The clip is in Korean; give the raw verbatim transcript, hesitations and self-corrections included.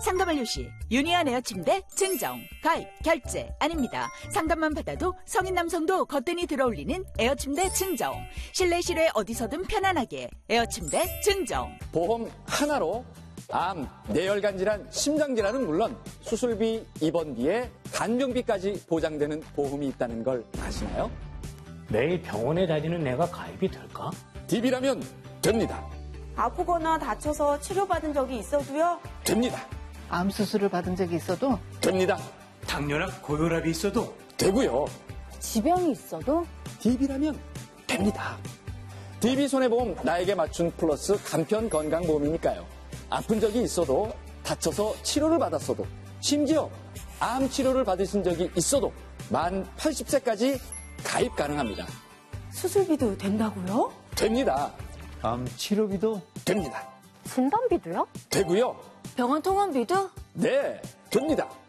상담 완료 시 유니한 에어 침대 증정, 가입, 결제 아닙니다. 상담만 받아도 성인 남성도 거뜬히 들어올리는 에어 침대 증정. 실내 실외 어디서든 편안하게 에어 침대 증정. 보험 하나로 암, 뇌혈관 질환, 심장 질환은 물론 수술비, 입원비에 간병비까지 보장되는 보험이 있다는 걸 아시나요? 매일 병원에 다니는 내가 가입이 될까? 디비라면 됩니다. 아프거나 다쳐서 치료받은 적이 있어도요? 됩니다. 암 수술을 받은 적이 있어도 됩니다. 당뇨나 고혈압이 있어도 되고요. 지병이 있어도? 디비라면 됩니다. 디비손해보험 나에게 맞춘 플러스 간편 건강보험이니까요. 아픈 적이 있어도 다쳐서 치료를 받았어도 심지어 암 치료를 받으신 적이 있어도 만 팔십 세까지 가입 가능합니다. 수술비도 된다고요? 됩니다. 암 치료비도 됩니다. 진단비도요? 되고요. 병원 통원비도? 네, 됩니다.